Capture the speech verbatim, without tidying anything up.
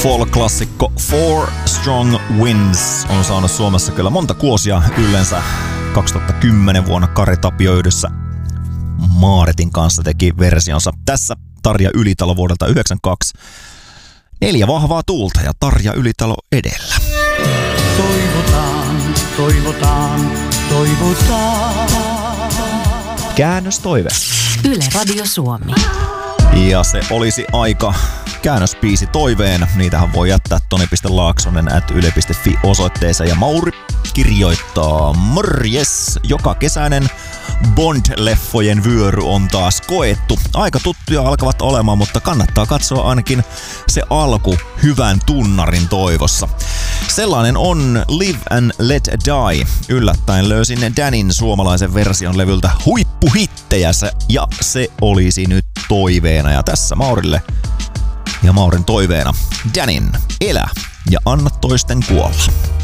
Folk-klassikko Four Strong Winds on saanut Suomessa kyllä monta kuosia yleensä. kaksituhattakymmenen vuonna Kari Tapio yhdessä Maaretin kanssa teki versionsa. Tässä Tarja Ylitalo vuodelta yhdeksänkymmentäkaksi. Neljä vahvaa tuulta ja Tarja Ylitalo edellä. Toivotaan, toivotaan, toivotaan. Käännöstoive. Yle Radio Suomi. Ja se olisi aika käännöspiisi toiveen. Niitähän voi jättää toni piste laaksonen at yle piste fi osoitteeseen. Ja Mauri kirjoittaa: morjes, joka kesäinen Bond-leffojen vyöry on taas koettu. Aika tuttuja alkavat olemaan, mutta kannattaa katsoa ainakin se alku hyvän tunnarin toivossa. Sellainen on Live and Let Die. Yllättäen löysin Danin suomalaisen version levyltä huippuhittejä, ja se olisi nyt toiveena. Ja tässä Maurille ja Maurin toiveena Danin Elä ja anna toisten kuolla.